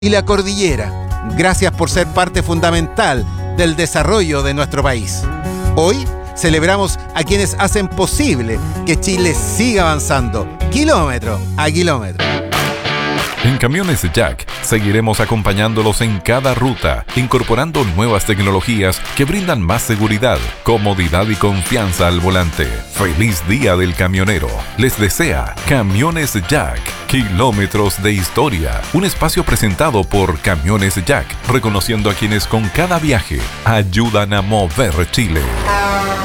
y la cordillera. Gracias por ser parte fundamental del desarrollo de nuestro país. Hoy celebramos a quienes hacen posible que Chile siga avanzando, kilómetro a kilómetro. En Camiones Jack seguiremos acompañándolos en cada ruta, incorporando nuevas tecnologías que brindan más seguridad, comodidad y confianza al volante. ¡Feliz Día del Camionero! Les desea Camiones Jack, kilómetros de historia. Un espacio presentado por Camiones Jack, reconociendo a quienes con cada viaje ayudan a mover Chile.